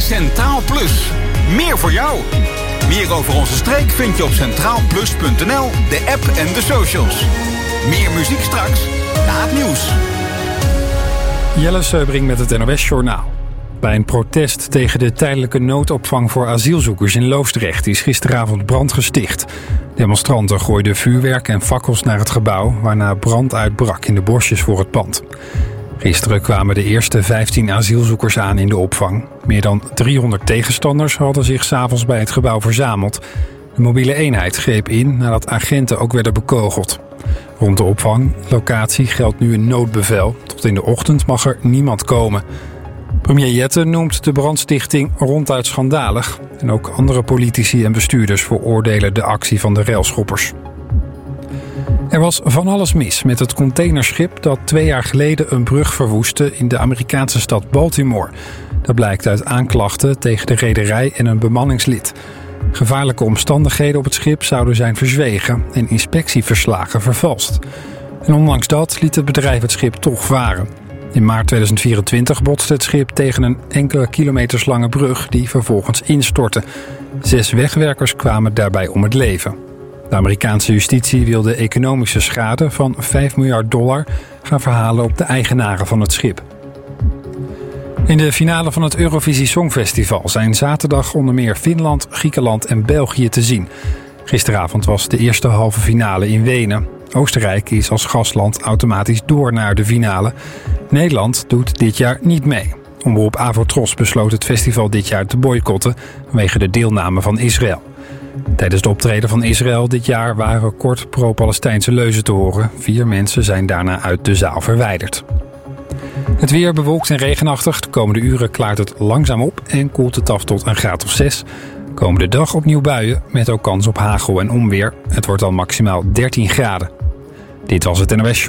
Centraal Plus. Meer voor jou. Meer over onze streek vind je op centraalplus.nl, de app en de socials. Meer muziek straks na het nieuws. Jelle Seubring met het NOS-journaal. Bij een protest tegen de tijdelijke noodopvang voor asielzoekers in Loosdrecht is gisteravond brand gesticht. Demonstranten gooiden vuurwerk en fakkels naar het gebouw, waarna brand uitbrak in de bosjes voor het pand. Gisteren kwamen de eerste 15 asielzoekers aan in de opvang. Meer dan 300 tegenstanders hadden zich 's avonds bij het gebouw verzameld. De mobiele eenheid greep in nadat agenten ook werden bekogeld. Rond de opvanglocatie geldt nu een noodbevel. Tot in de ochtend mag er niemand komen. Premier Jette noemt de brandstichting ronduit schandalig. En ook andere politici en bestuurders veroordelen de actie van de railschoppers. Er was van alles mis met het containerschip dat 2 jaar geleden een brug verwoestte in de Amerikaanse stad Baltimore. Dat blijkt uit aanklachten tegen de rederij en een bemanningslid. Gevaarlijke omstandigheden op het schip zouden zijn verzwegen en inspectieverslagen vervalst. En ondanks dat liet het bedrijf het schip toch varen. In maart 2024 botste het schip tegen een enkele kilometers lange brug die vervolgens instortte. 6 wegwerkers kwamen daarbij om het leven. De Amerikaanse justitie wil de economische schade van $5 miljard gaan verhalen op de eigenaren van het schip. In de finale van het Eurovisie Songfestival zijn zaterdag onder meer Finland, Griekenland en België te zien. Gisteravond was de eerste halve finale in Wenen. Oostenrijk is als gastland automatisch door naar de finale. Nederland doet dit jaar niet mee. Omroep Avotros besloot het festival dit jaar te boycotten vanwege de deelname van Israël. Tijdens de optreden van Israël dit jaar waren kort pro-Palestijnse leuzen te horen. 4 mensen zijn daarna uit de zaal verwijderd. Het weer bewolkt en regenachtig. De komende uren klaart het langzaam op en koelt het af tot een graad of 6. Komende dag opnieuw buien met ook kans op hagel en onweer. Het wordt dan maximaal 13 graden. Dit was het NOS.